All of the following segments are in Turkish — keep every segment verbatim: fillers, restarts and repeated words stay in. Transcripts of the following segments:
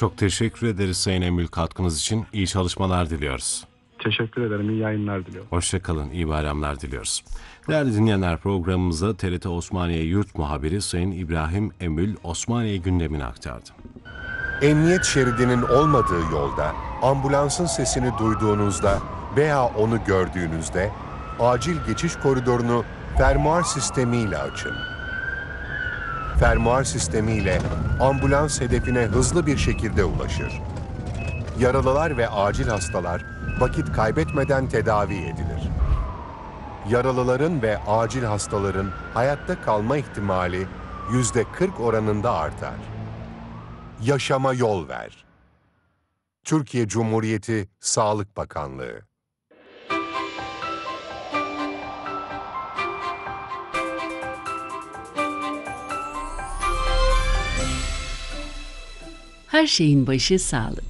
Çok teşekkür ederiz Sayın Emül katkınız için. İyi çalışmalar diliyoruz. Teşekkür ederim. İyi yayınlar diliyorum. Hoşça kalın, iyi bayramlar diliyoruz. Değerli dinleyenler, programımızda T R T Osmaniye Yurt Muhabiri Sayın İbrahim Emül Osmaniye gündemini aktardı. Emniyet şeridinin olmadığı yolda ambulansın sesini duyduğunuzda veya onu gördüğünüzde acil geçiş koridorunu fermuar sistemiyle açın. Fermuar sistemiyle ambulans hedefine hızlı bir şekilde ulaşır. Yaralılar ve acil hastalar vakit kaybetmeden tedavi edilir. Yaralıların ve acil hastaların hayatta kalma ihtimali yüzde kırk oranında artar. Yaşama yol ver. Türkiye Cumhuriyeti Sağlık Bakanlığı. Her şeyin başı sağlık.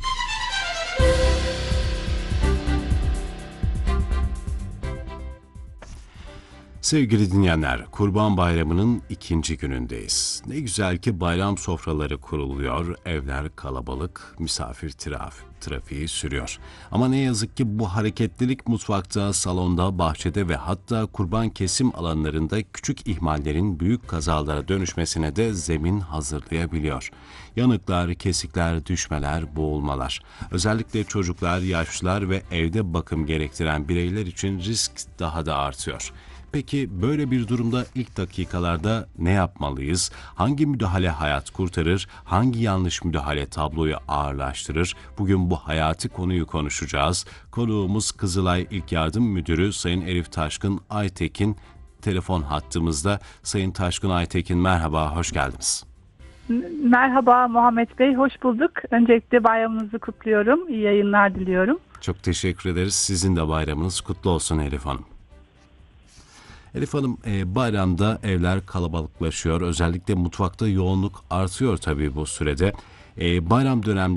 Sevgili dinleyenler, Kurban Bayramı'nın ikinci günündeyiz. Ne güzel ki bayram sofraları kuruluyor, evler kalabalık, misafir traf- trafiği sürüyor. Ama ne yazık ki bu hareketlilik mutfakta, salonda, bahçede ve hatta kurban kesim alanlarında küçük ihmallerin büyük kazalara dönüşmesine de zemin hazırlayabiliyor. Yanıklar, kesikler, düşmeler, boğulmalar. Özellikle çocuklar, yaşlılar ve evde bakım gerektiren bireyler için risk daha da artıyor. Peki böyle bir durumda ilk dakikalarda ne yapmalıyız? Hangi müdahale hayat kurtarır? Hangi yanlış müdahale tabloyu ağırlaştırır? Bugün bu hayati konuyu konuşacağız. Konuğumuz Kızılay İlk Yardım Müdürü Sayın Elif Taşkın Aytekin telefon hattımızda. Sayın Taşkın Aytekin merhaba, hoş geldiniz. Merhaba Muhammed Bey, hoş bulduk. Öncelikle bayramınızı kutluyorum. İyi yayınlar diliyorum. Çok teşekkür ederiz. Sizin de bayramınız kutlu olsun Elif Hanım. Elif Hanım, e, bayramda evler kalabalıklaşıyor. Özellikle mutfakta yoğunluk artıyor tabii bu sürede. E, bayram dönemlerinde